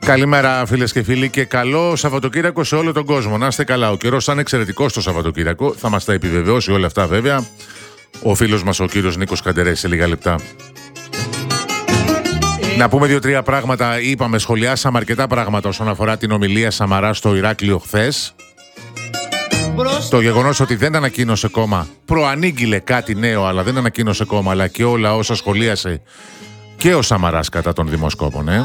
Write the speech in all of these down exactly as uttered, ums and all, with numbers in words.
Καλημέρα φίλες και φίλοι και καλό Σαββατοκύριακο σε όλο τον κόσμο. Να είστε καλά. Ο καιρός θα είναι εξαιρετικός το Σαββατοκύριακο. Θα μας τα επιβεβαιώσει όλα αυτά βέβαια ο φίλος μας ο κύριος Νίκος Καντερές σε λίγα λεπτά. Να πούμε δύο-τρία πράγματα. Είπαμε, σχολιάσαμε αρκετά πράγματα όσον αφορά την ομιλία Σαμαρά στο Ηράκλειο χθες. Το γεγονός ότι δεν ανακοίνωσε κόμμα, προανήγγειλε κάτι νέο, αλλά δεν ανακοίνωσε κόμμα, αλλά και όλα όσα σχολίασε και ο Σαμαράς κατά των δημοσκόπων, ε.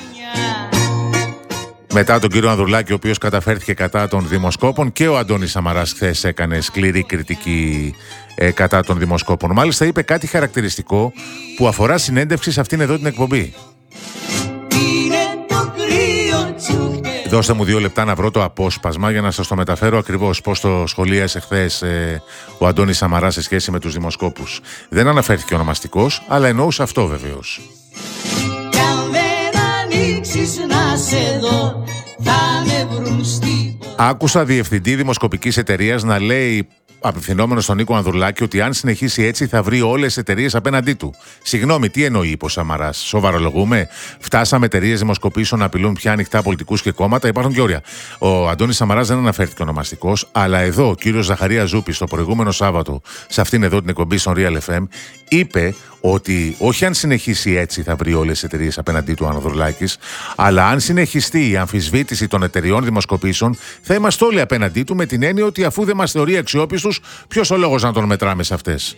Μετά τον κύριο Ανδρουλάκη, ο οποίος καταφέρθηκε κατά των δημοσκόπων, και ο Αντώνης Σαμαράς χθες έκανε σκληρή κριτική ε, κατά των δημοσκόπων. Μάλιστα είπε κάτι χαρακτηριστικό που αφορά συνέντευξη σε αυτήν εδώ την εκπομπή. Δώστε μου δύο λεπτά να βρω το απόσπασμα για να σας το μεταφέρω ακριβώς πώς το σχολίασε χθες ε, ο Αντώνης Σαμαράς σε σχέση με τους δημοσκόπους. Δεν αναφέρθηκε ονομαστικός, αλλά εννοούσε αυτό βεβαίως. Άκουσα διευθυντή δημοσκοπικής εταιρείας να λέει, απευθυνόμενο στον Νίκο Ανδρουλάκη, ότι αν συνεχίσει έτσι θα βρει όλες τις εταιρείες απέναντί του. Συγγνώμη, τι εννοεί, είπε ο Σαμαράς? Σοβαρολογούμε? Φτάσαμε εταιρείες δημοσκοπήσεων να απειλούν πια ανοιχτά πολιτικούς και κόμματα? Υπάρχουν και όρια. Ο Αντώνης Σαμαράς δεν αναφέρθηκε ονομαστικός, αλλά εδώ ο κύριος Ζαχαρία Ζούπης το προηγούμενο Σάββατο, σε αυτήν εδώ την εκπομπή στον Real εφ εμ, είπε ότι όχι αν συνεχίσει έτσι θα βρει όλες τις εταιρείες απέναντί του ο Ανδρουλάκης, αλλά αν συνεχιστεί η αμφισβήτηση των εταιρεών δημοσκοπήσεων, θα είμαστε όλοι απέναντί του, με την έννοια ότι αφού δεν μας θεωρεί αξιόπιστους, ποιος ο λόγος να τον μετράμε σε αυτές?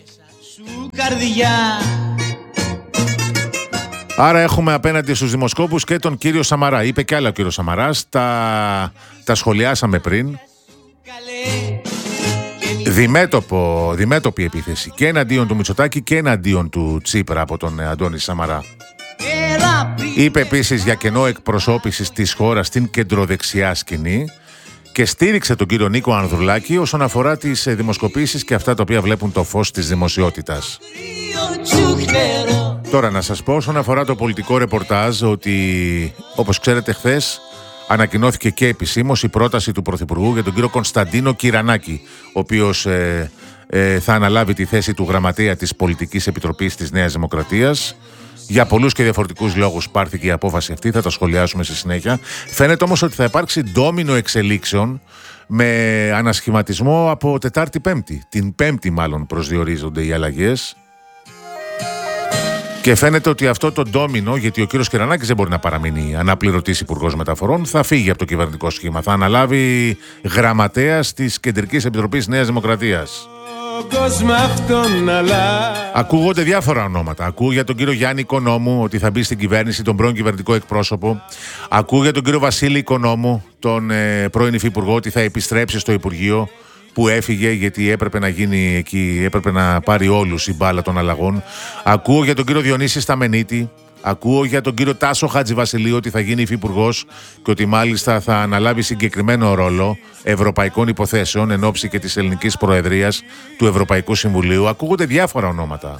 Άρα έχουμε απέναντι στους δημοσκόπους και τον κύριο Σαμαρά. Είπε και άλλα ο κύριος Σαμαράς, τα, τα σχολιάσαμε πριν. Δημέτωπο, δημέτωπη επίθεση και εναντίον του Μητσοτάκη και εναντίον του Τσίπρα από τον Αντώνη Σαμαρά. Είπε επίσης για κενό εκπροσώπησης της χώρας στην κεντροδεξιά σκηνή και στήριξε τον κύριο Νίκο Ανδρουλάκη όσον αφορά τις δημοσκοπήσεις και αυτά τα οποία βλέπουν το φως της δημοσιότητας. Τώρα να σας πω όσον αφορά το πολιτικό ρεπορτάζ ότι, όπως ξέρετε, χθες ανακοινώθηκε και επισήμως η πρόταση του Πρωθυπουργού για τον κύριο Κωνσταντίνο Κυρανάκη, ο οποίος ε, ε, θα αναλάβει τη θέση του γραμματέα της Πολιτικής Επιτροπής της Νέας Δημοκρατίας. Για πολλούς και διαφορετικούς λόγους πάρθηκε η απόφαση αυτή, θα τα σχολιάσουμε στη συνέχεια. Φαίνεται όμως ότι θα υπάρξει ντόμινο εξελίξεων με ανασχηματισμό από Τετάρτη-Πέμπτη. Την Πέμπτη μάλλον προσδιορίζονται οι αλλαγές. Και φαίνεται ότι αυτό το ντόμινο, γιατί ο κύριος Κυρανάκης δεν μπορεί να παραμείνει αναπληρωτής υπουργός μεταφορών, θα φύγει από το κυβερνητικό σχήμα. Θα αναλάβει γραμματέας της Κεντρικής Επιτροπής Νέας Δημοκρατίας. Ακούγονται διάφορα ονόματα. Ακούω για τον κύριο Γιάννη Οικονόμου ότι θα μπει στην κυβέρνηση, τον πρώην κυβερνητικό εκπρόσωπο. Ακούω για τον κύριο Βασίλη Οικονόμου, τον ε, πρώην υφυπουργό, ότι θα επιστρέψει στο Υπουργείο που έφυγε γιατί έπρεπε να γίνει εκεί, έπρεπε να πάρει όλους η μπάλα των αλλαγών. Ακούω για τον κύριο Διονύση Σταμενίτη. Ακούω για τον κύριο Τάσο Χατζηβασιλείου ότι θα γίνει υφυπουργός και ότι μάλιστα θα αναλάβει συγκεκριμένο ρόλο ευρωπαϊκών υποθέσεων εν ώψη και της ελληνικής προεδρίας του Ευρωπαϊκού Συμβουλίου. Ακούγονται διάφορα ονόματα.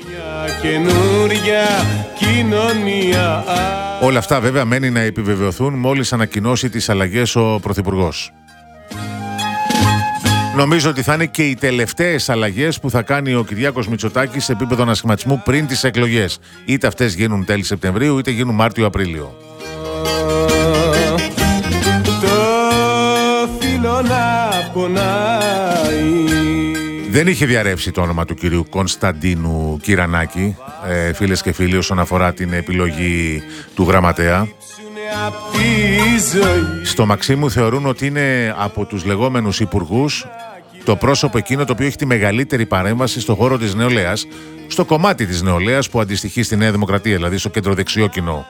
Όλα αυτά βέβαια μένει να επιβεβαιωθούν μόλις ανακοινώσει τις αλλαγές ο Πρωθυπουργός. Νομίζω ότι θα είναι και οι τελευταίες αλλαγές που θα κάνει ο Κυριάκος Μητσοτάκης σε επίπεδο ανασχηματισμού πριν τις εκλογές. Είτε αυτές γίνουν τέλη Σεπτεμβρίου, είτε γίνουν Μάρτιο-Απρίλιο. Δεν είχε διαρρεύσει το όνομα του κυρίου Κωνσταντίνου Κυρανάκη, ε, φίλες και φίλοι, όσον αφορά την επιλογή του γραμματέα. Στο Μαξίμου θεωρούν ότι είναι από τους λεγόμενους υπουργούς το πρόσωπο εκείνο το οποίο έχει τη μεγαλύτερη παρέμβαση στον χώρο της νεολαίας, στο κομμάτι της νεολαίας που αντιστοιχεί στη Νέα Δημοκρατία, δηλαδή στο κεντροδεξιό κοινό.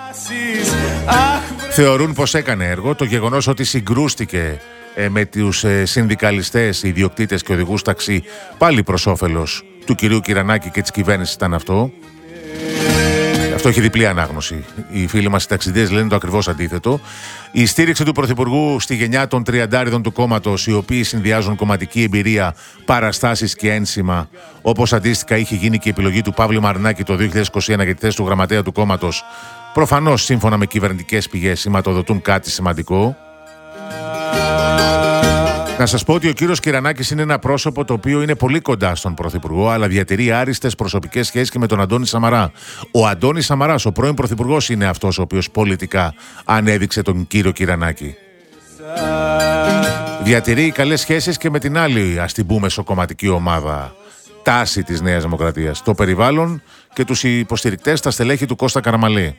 Θεωρούν πως έκανε έργο το γεγονός ότι συγκρούστηκε ε, με τους ε, συνδικαλιστές, ιδιοκτήτες και οδηγούς ταξί, πάλι προς όφελος του κυρίου Κυρανάκη και της κυβέρνησης ήταν αυτό. Αυτό έχει διπλή ανάγνωση. Οι φίλοι μας οι ταξιδίες λένε το ακριβώς αντίθετο. Η στήριξη του Πρωθυπουργού στη γενιά των τριαντάριδων του κόμματος, οι οποίοι συνδυάζουν κομματική εμπειρία, παραστάσεις και ένσημα, όπως αντίστοιχα είχε γίνει και η επιλογή του Παύλου Μαρινάκη το δύο χιλιάδες είκοσι ένα για τη θέση του γραμματέα του κόμματος, προφανώς σύμφωνα με κυβερνητικές πηγές σηματοδοτούν κάτι σημαντικό. Να σας πω ότι ο κύριος Κυρανάκης είναι ένα πρόσωπο το οποίο είναι πολύ κοντά στον Πρωθυπουργό, αλλά διατηρεί άριστες προσωπικές σχέσεις και με τον Αντώνη Σαμαρά. Ο Αντώνης Σαμαράς, ο πρώην Πρωθυπουργός, είναι αυτός ο οποίος πολιτικά ανέδειξε τον κύριο Κυρανάκη. Διατηρεί καλές σχέσεις και με την άλλη, ας την πούμε, σοκομματική ομάδα τάση της Νέας Δημοκρατίας, το περιβάλλον και τους υποστηρικτές, τα στελέχη του Κώστα Καραμαλή.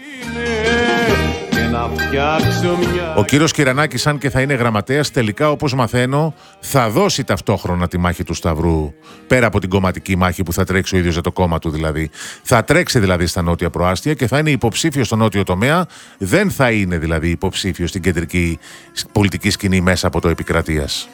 Ο κύριος Κυρανάκης, αν και θα είναι γραμματέας, τελικά, όπως μαθαίνω, θα δώσει ταυτόχρονα τη μάχη του Σταυρού, πέρα από την κομματική μάχη που θα τρέξει ο ίδιος για το κόμμα του δηλαδή. Θα τρέξει δηλαδή στα νότια προάστια και θα είναι υποψήφιος στο νότιο τομέα, δεν θα είναι δηλαδή υποψήφιος στην κεντρική πολιτική σκηνή μέσα από το επικρατείας.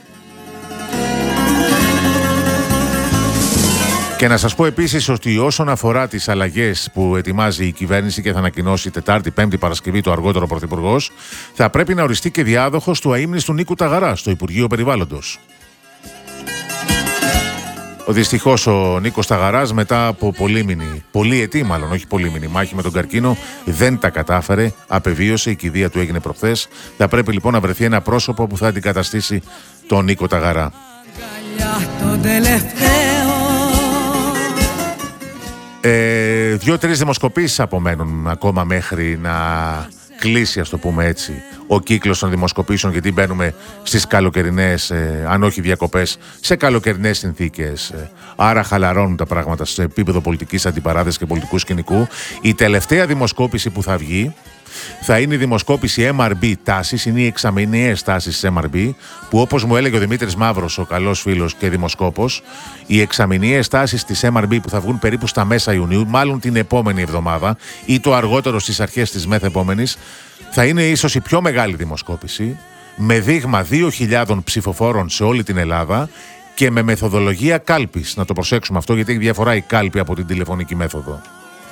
Και να σας πω επίσης ότι όσον αφορά τις αλλαγές που ετοιμάζει η κυβέρνηση και θα ανακοινώσει Τετάρτη, Πέμπτη, Παρασκευή το αργότερο Πρωθυπουργός, θα πρέπει να οριστεί και διάδοχος του αείμνηστου Νίκου Ταγαρά στο Υπουργείο Περιβάλλοντος. Ο δυστυχώς ο Νίκος Ταγαράς, μετά από πολύμηνη, πολυετή μάλλον, όχι πολύμηνη μάχη με τον καρκίνο, δεν τα κατάφερε, απεβίωσε, η κηδεία του έγινε προχθές. Θα πρέπει λοιπόν να βρεθεί ένα πρόσωπο που θα αντικαταστήσει τον Νίκο Ταγαρά. Ε, Δύο-τρεις δημοσκοπήσεις απομένουν ακόμα μέχρι να κλείσει, ας το πούμε έτσι, ο κύκλος των δημοσκοπήσεων, γιατί μπαίνουμε στις καλοκαιρινές, ε, αν όχι διακοπές, σε καλοκαιρινές συνθήκες. Ε, άρα χαλαρώνουν τα πράγματα σε επίπεδο πολιτικής αντιπαράθεσης και πολιτικού σκηνικού. Η τελευταία δημοσκόπηση που θα βγει θα είναι η δημοσκόπηση εμ αρ μπι τάσεις, είναι οι εξαμηνιαίες τάσεις της εμ αρ μπι, που όπως μου έλεγε ο Δημήτρης Μαύρος, ο καλός φίλος και δημοσκόπος, οι εξαμηνιαίες τάσεις της εμ αρ μπι που θα βγουν περίπου στα μέσα Ιουνίου, μάλλον την επόμενη εβδομάδα ή το αργότερο στις αρχές της μεθεπόμενης, θα είναι ίσως η πιο μεγάλη δημοσκόπηση, με δείγμα δύο χιλιάδες ψηφοφόρων σε όλη την Ελλάδα και με μεθοδολογία κάλπης. Να το προσέξουμε αυτό, γιατί έχει διαφορά η κάλπη από την τηλεφωνική μέθοδο.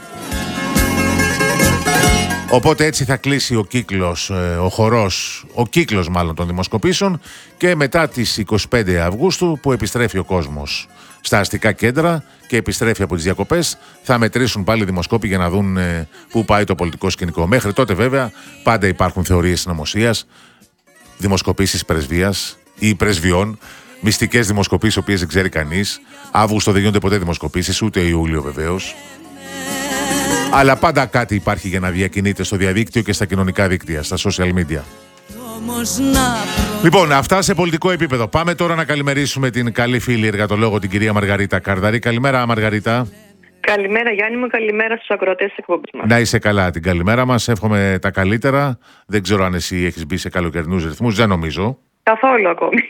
Οπότε έτσι θα κλείσει ο κύκλος, ο χορός, ο κύκλος μάλλον των δημοσκοπήσεων, και μετά τις εικοστή πέμπτη Αυγούστου που επιστρέφει ο κόσμος στα αστικά κέντρα και επιστρέφει από τις διακοπές, θα μετρήσουν πάλι οι δημοσκόποι για να δουν πού πάει το πολιτικό σκηνικό. Μέχρι τότε βέβαια πάντα υπάρχουν θεωρίες συνωμοσίας, δημοσκοπήσεις πρεσβείας ή πρεσβειών, μυστικές δημοσκοπήσεις, οι οποίες δεν ξέρει κανείς. Αύγουστο δεν γίνονται ποτέ δημοσκοπήσεις, ούτε Ιούλιο βεβαίως. Αλλά πάντα κάτι υπάρχει για να διακινείται στο διαδίκτυο και στα κοινωνικά δίκτυα, στα social media. Λοιπόν, αυτά σε πολιτικό επίπεδο. Πάμε τώρα να καλημερίσουμε την καλή φίλη εργατολόγο, την κυρία Μαργαρίτα Καρδαρή. Καλημέρα, Μαργαρίτα. Καλημέρα, Γιάννη μου, καλημέρα στους ακροατές της εκπομπής μας. Να είσαι καλά, την καλημέρα μας. Εύχομαι τα καλύτερα. Δεν ξέρω αν εσύ έχεις μπει σε καλοκαιρινούς ρυθμούς, δεν νομίζω. Καθόλου ακόμη.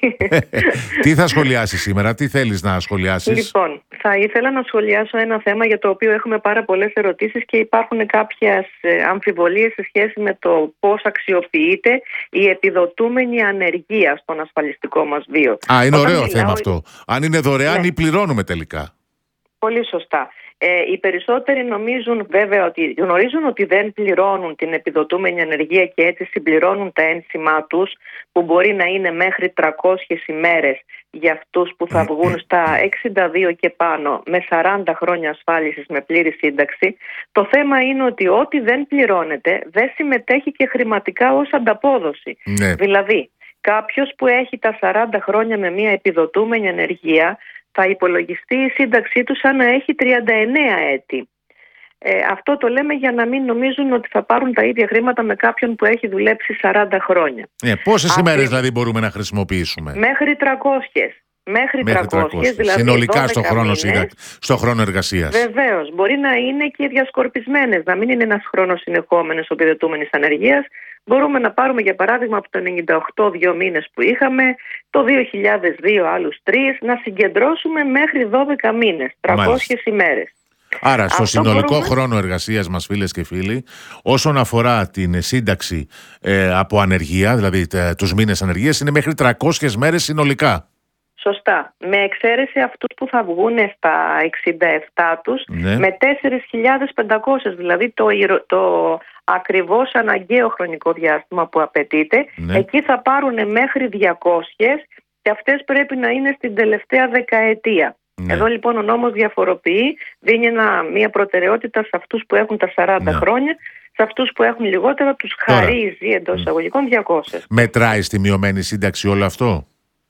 Τι θα σχολιάσεις σήμερα, τι θέλεις να σχολιάσεις? Λοιπόν, θα ήθελα να σχολιάσω ένα θέμα για το οποίο έχουμε πάρα πολλές ερωτήσεις και υπάρχουν κάποιες αμφιβολίες σε σχέση με το πώς αξιοποιείται η επιδοτούμενη ανεργία στον ασφαλιστικό μας βίο. Α, είναι Όταν ωραίο μιλάω... θέμα αυτό. Αν είναι δωρεάν, ναι, ή πληρώνουμε τελικά. Πολύ σωστά. Ε, οι περισσότεροι νομίζουν βέβαια ότι γνωρίζουν ότι δεν πληρώνουν την επιδοτούμενη ανεργία και έτσι συμπληρώνουν τα ένσημά τους, που μπορεί να είναι μέχρι τριακόσιες ημέρες για αυτούς που θα βγουν στα εξήντα δύο και πάνω με σαράντα χρόνια ασφάλισης με πλήρη σύνταξη. Το θέμα είναι ότι ό,τι δεν πληρώνεται δεν συμμετέχει και χρηματικά ως ανταπόδοση. Ναι. Δηλαδή, κάποιος που έχει τα σαράντα χρόνια με μια επιδοτούμενη ανεργία, θα υπολογιστεί η σύνταξή του σαν να έχει τριάντα εννέα έτη. Ε, αυτό το λέμε για να μην νομίζουν ότι θα πάρουν τα ίδια χρήματα με κάποιον που έχει δουλέψει σαράντα χρόνια. Ε, πόσες Αυτή... ημέρες δηλαδή μπορούμε να χρησιμοποιήσουμε? Μέχρι τριακόσιες. Μέχρι, μέχρι τριακόσιες, δηλαδή συνολικά στο χρόνο, στο χρόνο εργασίας. Βεβαίως, μπορεί να είναι και διασκορπισμένες, να μην είναι ένας χρόνος συνεχόμενος επιδοτούμενης ανεργίας. Μπορούμε να πάρουμε για παράδειγμα από το ενενήντα οκτώ δύο μήνες που είχαμε, το δύο χιλιάδες δύο άλλους τρεις, να συγκεντρώσουμε μέχρι δώδεκα μήνες, τριακόσιες ημέρες. Άρα στο Αυτό συνολικό μπορούμε... χρόνο εργασίας μας, φίλες και φίλοι, όσον αφορά την σύνταξη ε, από ανεργία, δηλαδή τε, τους μήνες ανεργίας, είναι μέχρι τριακόσιες μέρες συνολικά. Σωστά. Με εξαίρεση αυτούς που θα βγουν στα εξήντα επτά τους, ναι, με τέσσερις χιλιάδες πεντακόσιες, δηλαδή το, το ακριβώς αναγκαίο χρονικό διάστημα που απαιτείται, ναι, εκεί θα πάρουν μέχρι διακόσιες και αυτές πρέπει να είναι στην τελευταία δεκαετία. Ναι. Εδώ λοιπόν ο νόμος διαφοροποιεί, δίνει ένα, μια προτεραιότητα σε αυτούς που έχουν τα σαράντα, ναι, χρόνια, σε αυτούς που έχουν λιγότερα τους χαρίζει εντός εισαγωγικών διακόσιες. Μετράει στη μειωμένη σύνταξη όλο αυτό?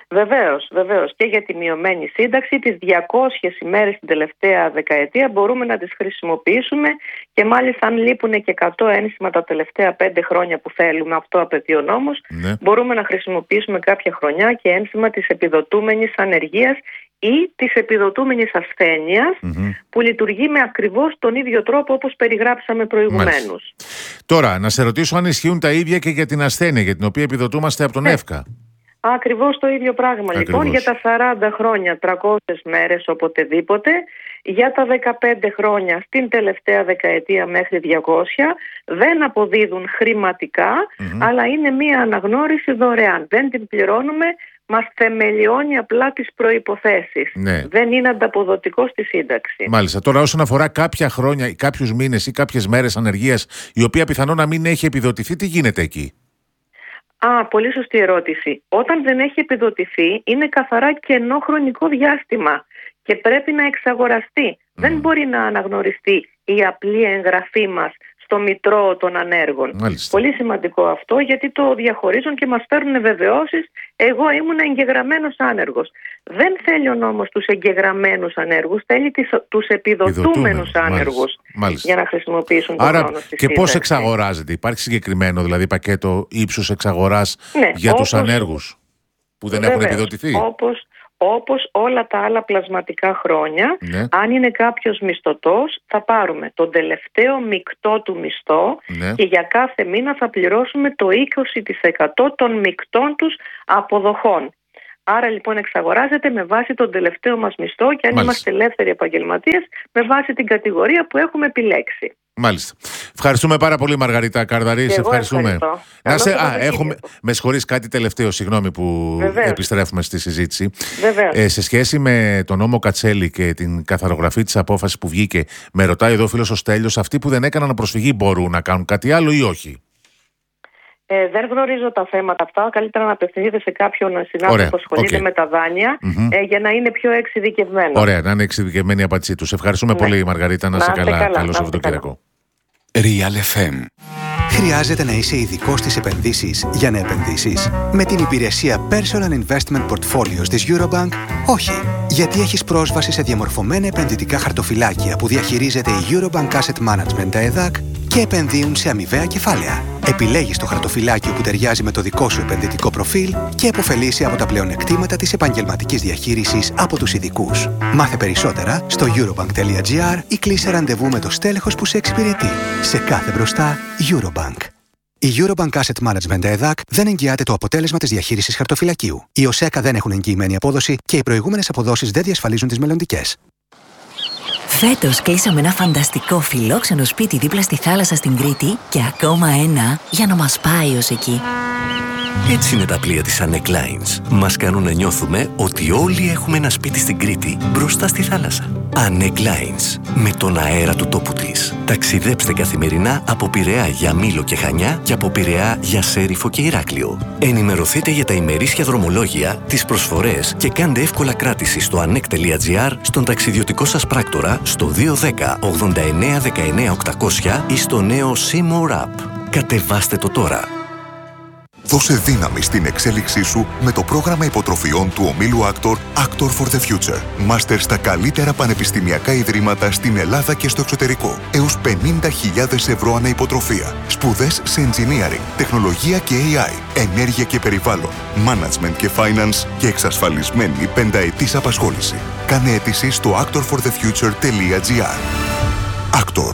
Βεβαίως, βεβαίως. Και για τη μειωμένη σύνταξη, τις διακόσιες ημέρες την τελευταία δεκαετία μπορούμε να τις χρησιμοποιήσουμε και μάλιστα αν λείπουν και εκατό ένσημα τα τελευταία πέντε χρόνια που θέλουμε, αυτό απαιτεί ο νόμος, ναι. μπορούμε να χρησιμοποιήσουμε κάποια χρονιά και ένσημα της επιδοτούμενης ανεργίας ή της επιδοτούμενης ασθένειας mm-hmm. που λειτουργεί με ακριβώς τον ίδιο τρόπο όπως περιγράψαμε προηγουμένως. Τώρα, να σε ρωτήσω αν ισχύουν τα ίδια και για την ασθένεια για την οποία επιδοτούμαστε από τον ναι. ΕΦΚΑ. Ακριβώς το ίδιο πράγμα. Ακριβώς. Λοιπόν, για τα σαράντα χρόνια, τριακόσιες μέρες οποτεδήποτε, για τα δεκαπέντε χρόνια στην τελευταία δεκαετία μέχρι διακόσια δεν αποδίδουν χρηματικά, mm-hmm. αλλά είναι μία αναγνώριση δωρεάν. Δεν την πληρώνουμε, μας θεμελιώνει απλά τις προϋποθέσεις. Ναι. Δεν είναι ανταποδοτικό στη σύνταξη. Μάλιστα. Τώρα όσον αφορά κάποια χρόνια, κάποιους μήνες ή κάποιες μέρες ανεργίας, η οποία πιθανόν να μην έχει επιδοτηθεί, τι γίνεται εκεί? Α, πολύ σωστή ερώτηση. Όταν δεν έχει επιδοτηθεί είναι καθαρά κενό χρονικό διάστημα και πρέπει να εξαγοραστεί. Mm. Δεν μπορεί να αναγνωριστεί η απλή εγγραφή μας στο Μητρό των Ανέργων. Μάλιστα. Πολύ σημαντικό αυτό, γιατί το διαχωρίζουν και μας φέρνουν βεβαιώσεις. Εγώ ήμουν εγγεγραμμένος άνεργος. Δεν θέλει ο νόμος τους εγγεγραμμένους ανέργους, θέλει τις, τους επιδοτούμενους άνεργους. Μάλιστα. Για να χρησιμοποιήσουν τον Άρα, χρόνο στη και πώς εξαγοράζεται? Υπάρχει συγκεκριμένο δηλαδή πακέτο ύψους εξαγοράς ναι, για όπως, τους ανέργους που δεν βέβαια, έχουν επιδοτηθεί? Όπως, όπως όλα τα άλλα πλασματικά χρόνια, ναι. αν είναι κάποιος μισθωτός, θα πάρουμε τον τελευταίο μεικτό του μισθό ναι. και για κάθε μήνα θα πληρώσουμε το είκοσι τοις εκατό των μεικτών τους αποδοχών. Άρα λοιπόν εξαγοράζεται με βάση τον τελευταίο μας μισθό και αν Μάλιστα. είμαστε ελεύθεροι επαγγελματίες με βάση την κατηγορία που έχουμε επιλέξει. Μάλιστα. Ευχαριστούμε πάρα πολύ, Μαργαρίτα Καρδαρή. Σε ευχαριστούμε. Να σε, α, έχουμε, με συγχωρείς, κάτι τελευταίο, συγγνώμη που Βεβαίως. επιστρέφουμε στη συζήτηση. Ε, σε σχέση με τον νόμο Κατσέλη και την καθαρογραφή της απόφασης που βγήκε, με ρωτάει εδώ ο φίλος ο Στέλιος, αυτοί που δεν έκαναν προσφυγή μπορούν να κάνουν κάτι άλλο ή όχι? Ε, δεν γνωρίζω τα θέματα αυτά. Καλύτερα να απευθυνθείτε σε κάποιον συνάδελφο που ασχολείται okay. με τα δάνεια mm-hmm. ε, για να είναι πιο εξειδικευμένο. Ωραία, να είναι εξειδικευμένη η απάντησή του. Ευχαριστούμε ναι. πολύ, Μαργαρίτα. Να, να είσαι καλά. καλά. Καλό Σαββατοκύριακο. Real εφ εμ. Χρειάζεται να είσαι ειδικός στις επενδύσεις για να επενδύσεις? Με την υπηρεσία Personal Investment Portfolios της Eurobank, όχι. Γιατί έχεις πρόσβαση σε διαμορφωμένα επενδυτικά χαρτοφυλάκια που διαχειρίζεται η Eurobank Asset Management ΕΔΑΚ και επενδύουν σε αμοιβαία κεφάλαια. Επιλέγεις το χαρτοφυλάκιο που ταιριάζει με το δικό σου επενδυτικό προφίλ και επωφελείσαι από τα πλεονεκτήματα της επαγγελματικής διαχείρισης από τους ειδικούς. Μάθε περισσότερα στο eurobank.gr ή κλείσε ραντεβού με το στέλεχος που σε εξυπηρετεί. Σε κάθε μπροστά, Eurobank. Η Eurobank Asset Management ΕΔΑΚ δεν εγγυάται το αποτέλεσμα της διαχείρισης χαρτοφυλακίου. Οι ΟΣΕΚΑ δεν έχουν εγγυημένη απόδοση και οι προηγούμενες αποδόσεις δεν διασφαλίζουν τις μελλοντικές. Φέτος κλείσαμε ένα φανταστικό φιλόξενο σπίτι δίπλα στη θάλασσα στην Κρήτη και ακόμα ένα για να μας πάει ως εκεί. Έτσι είναι τα πλοία της Anec Lines. Μας κάνουν να νιώθουμε ότι όλοι έχουμε ένα σπίτι στην Κρήτη, μπροστά στη θάλασσα. Anec Lines, με τον αέρα του τόπου της. Ταξιδέψτε καθημερινά από Πειραιά για Μήλο και Χανιά και από Πειραιά για Σέριφο και Ηράκλειο. Ενημερωθείτε για τα ημερήσια δρομολόγια, τις προσφορές και κάντε εύκολα κράτηση στο anec.gr, στον ταξιδιωτικό σας πράκτορα, στο δύο ένα μηδέν ογδόντα εννέα δεκαεννέα οκτακόσια ή στο νέο C-More App. Κατεβάστε το τώρα. Δώσε δύναμη στην εξέλιξή σου με το πρόγραμμα υποτροφιών του ομίλου Actor Actor for the Future. Μάστερ στα καλύτερα πανεπιστημιακά ιδρύματα στην Ελλάδα και στο εξωτερικό. Έως πενήντα χιλιάδες ευρώ ανά υποτροφία. Σπουδές σε engineering, τεχνολογία και έι άι, ενέργεια και περιβάλλον, management και finance και εξασφαλισμένη πενταετής απασχόληση. Κάνε αίτηση στο actor for the future τελεία gr. Actor.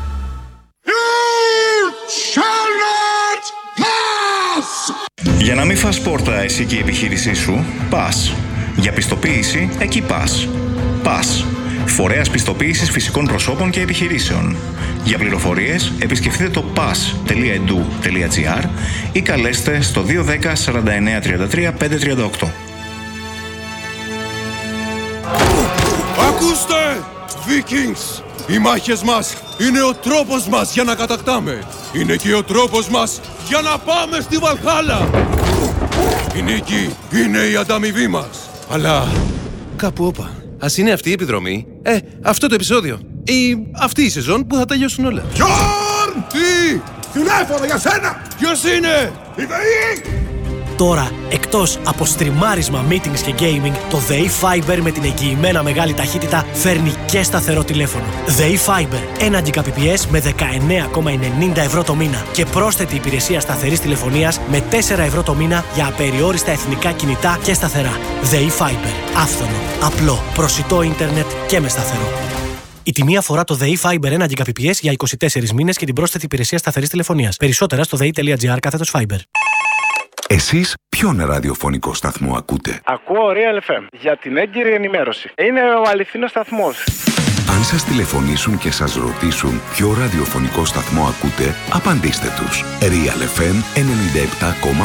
Για να μην φας πόρτα εσύ και η επιχείρησή σου, πας. Για πιστοποίηση, εκεί πας. Πας. Φορέας πιστοποίησης φυσικών προσώπων και επιχειρήσεων. Για πληροφορίες, επισκεφτείτε το πας τελεία e d u τελεία gr ή καλέστε στο δύο ένα μηδέν σαράντα εννέα τριάντα τρία πεντακόσια τριάντα οκτώ. Ακούστε, Vikings! Οι μάχες μας είναι ο τρόπος μας για να κατακτάμε. Είναι και ο τρόπος μας για να πάμε στη Βαλχάλα. Η νίκη είναι η ανταμοιβή μας. Αλλά κάπου όπα. Ας είναι αυτή η επιδρομή. Ε, αυτό το επεισόδιο. Ή αυτή η σεζόν που θα τελειώσουν όλα. Γιόρν! Τι! Τηλέφωνο για σένα! Ποιος είναι? Η ΔΕΗ! Τώρα, εκτός από στριμάρισμα, meetings και gaming, το ΔΕΗ Fiber με την εγγυημένα μεγάλη ταχύτητα φέρνει και σταθερό τηλέφωνο. ΔΕΗ Fiber, ένα Gbps με δεκαεννέα κόμμα ενενήντα ευρώ το μήνα και πρόσθετη υπηρεσία σταθερής τηλεφωνίας με τέσσερα ευρώ το μήνα για απεριόριστα εθνικά κινητά και σταθερά. ΔΕΗ Fiber. Άφθονο, απλό, προσιτό ίντερνετ και με σταθερό. Η τιμή αφορά το ΔΕΗ Fiber ένα Gbps για είκοσι τέσσερις μήνες και την πρόσθετη υπηρεσία σταθερής τηλεφωνίας. Περισσότερα στο δei.gr κάθετος Fiber. Εσείς ποιον ραδιοφωνικό σταθμό ακούτε? Ακούω Real εφ εμ για την έγκυρη ενημέρωση. Είναι ο αληθινός σταθμός. Αν σας τηλεφωνήσουν και σας ρωτήσουν ποιο ραδιοφωνικό σταθμό ακούτε, απαντήστε τους. Real εφ εμ ενενήντα επτά κόμμα